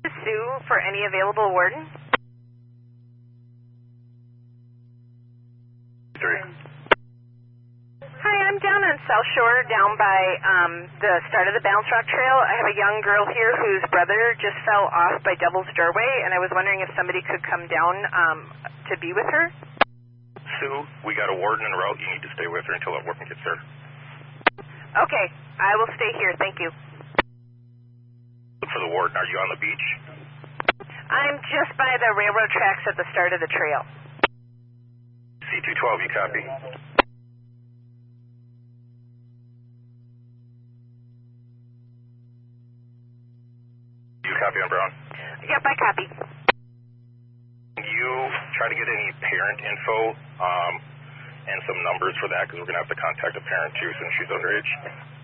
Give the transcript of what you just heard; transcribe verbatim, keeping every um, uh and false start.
Sue for any available warden. Three. Hi, I'm down on South Shore, down by um, the start of the Bounce Rock Trail. I have a young girl here whose brother just fell off by Devil's Doorway, and I was wondering if somebody could come down um, to be with her. Sue, we got a warden en route. You need to stay with her until that warden gets there. Okay, I will stay here. Thank you. Look for the warden. Are you on the beach? I'm just by the railroad tracks at the start of the trail. C two twelve, you copy? You copy on Brown? Yep, I copy. You try to get any parent info um, and some numbers for that, because we're going to have to contact a parent too since she's underage.